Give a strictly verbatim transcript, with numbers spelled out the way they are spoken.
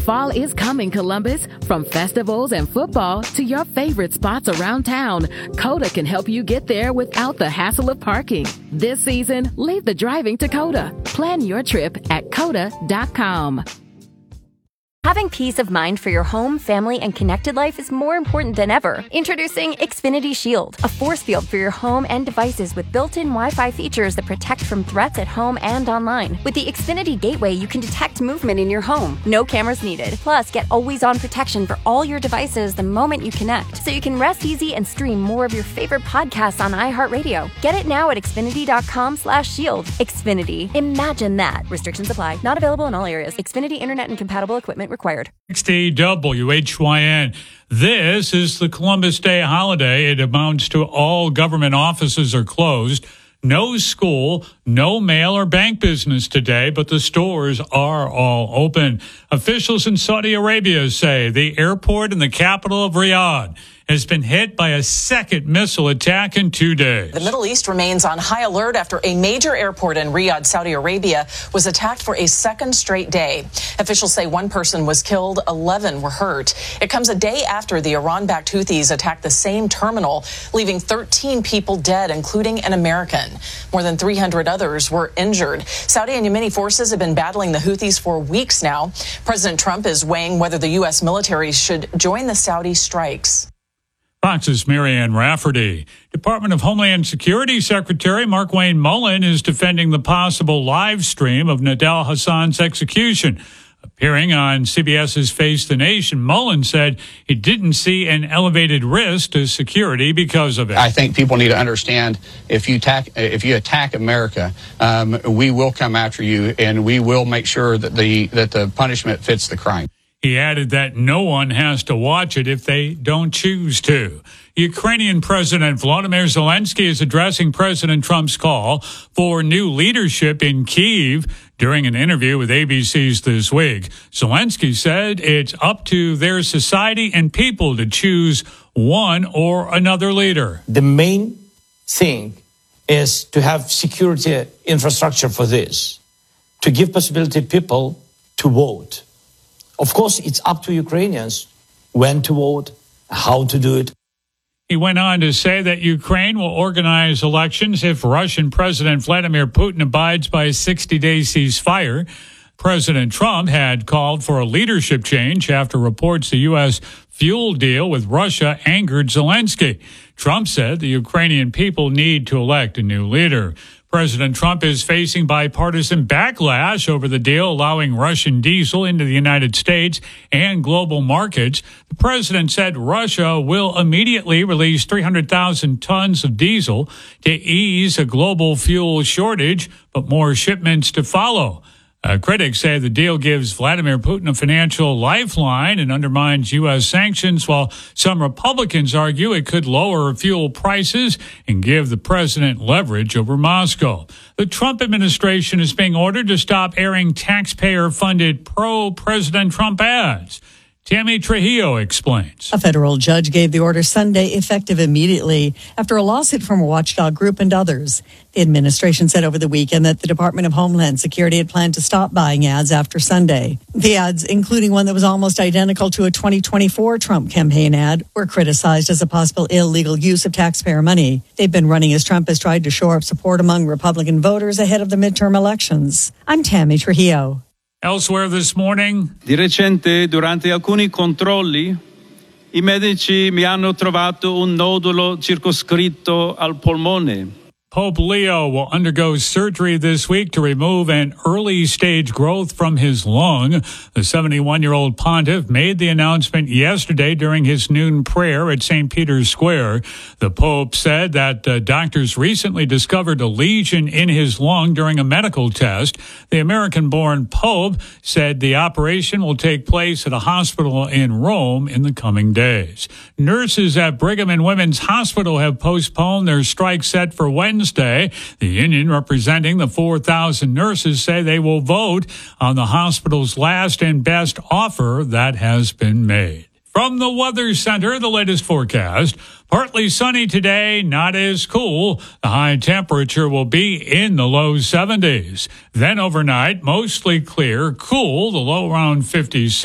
Fall is coming, Columbus. From festivals and football to your favorite spots around town, Coda can help you get there without the hassle of parking. This season, leave the driving to Coda. Plan your trip at coda dot com. Having peace of mind for your home, family, and connected life is more important than ever. Introducing Xfinity Shield, a force field for your home and devices with built-in Wi-Fi features that protect from threats at home and online. With the Xfinity Gateway, you can detect movement in your home. No cameras needed. Plus, get always-on protection for all your devices the moment you connect, so you can rest easy and stream more of your favorite podcasts on iHeartRadio. Get it now at xfinity.com slash shield. Xfinity. Imagine that. Restrictions apply. Not available in all areas. Xfinity Internet and compatible equipment required. sixty W H Y N. This is the Columbus Day holiday. It amounts to all government offices are closed. No school, no mail or bank business today, but the stores are all open. Officials in Saudi Arabia say the airport in the capital of Riyadh has been hit by a second missile attack in two days. The Middle East remains on high alert after a major airport in Riyadh, Saudi Arabia, was attacked for a second straight day. Officials say one person was killed, eleven were hurt. It comes a day after the Iran-backed Houthis attacked the same terminal, leaving thirteen people dead, including an American. More than three hundred others were injured. Saudi and Yemeni forces have been battling the Houthis for weeks now. President Trump is weighing whether the U S military should join the Saudi strikes. Fox's Marianne Rafferty. Department of Homeland Security Secretary Markwayne Mullin is defending the possible live stream of Nidal Hasan's execution. Appearing on CBS's Face the Nation, Mullin said he didn't see an elevated risk to security because of it. I think people need to understand if you attack, if you attack America, um, we will come after you, and we will make sure that the that the punishment fits the crime. He added that no one has to watch it if they don't choose to. Ukrainian President Volodymyr Zelensky is addressing President Trump's call for new leadership in Kyiv during an interview with A B C's This Week. Zelensky said it's up to their society and people to choose one or another leader. The main thing is to have security infrastructure for this, to give possibility people to vote. Of course, it's up to Ukrainians when to vote, how to do it. He went on to say that Ukraine will organize elections if Russian President Vladimir Putin abides by a sixty-day ceasefire. President Trump had called for a leadership change after reports the U S fuel deal with Russia angered Zelensky. Trump said the Ukrainian people need to elect a new leader. President Trump is facing bipartisan backlash over the deal allowing Russian diesel into the United States and global markets. The president said Russia will immediately release three hundred thousand tons of diesel to ease a global fuel shortage, but more shipments to follow. Uh, critics say the deal gives Vladimir Putin a financial lifeline and undermines U S sanctions, while some Republicans argue it could lower fuel prices and give the president leverage over Moscow. The Trump administration is being ordered to stop airing taxpayer-funded pro-President Trump ads. Tammy Trujillo explains. A federal judge gave the order Sunday, effective immediately after a lawsuit from a watchdog group and others. The administration said over the weekend that the Department of Homeland Security had planned to stop buying ads after Sunday. The ads, including one that was almost identical to a twenty twenty-four Trump campaign ad, were criticized as a possible illegal use of taxpayer money. They've been running as Trump has tried to shore up support among Republican voters ahead of the midterm elections. I'm Tammy Trujillo. Elsewhere this morning. Di recente, durante alcuni controlli, i medici mi hanno trovato un nodulo circoscritto al polmone. Pope Leo will undergo surgery this week to remove an early-stage growth from his lung. The seventy-one-year-old pontiff made the announcement yesterday during his noon prayer at Saint Peter's Square. The Pope said that uh, doctors recently discovered a lesion in his lung during a medical test. The American-born Pope said the operation will take place at a hospital in Rome in the coming days. Nurses at Brigham and Women's Hospital have postponed their strike set for Wednesday. The union representing the four thousand nurses say they will vote on the hospital's last and best offer that has been made. From the Weather Center, the latest forecast. Partly sunny today, not as cool. The high temperature will be in the low seventies. Then overnight, mostly clear, cool, the low around fifty-six.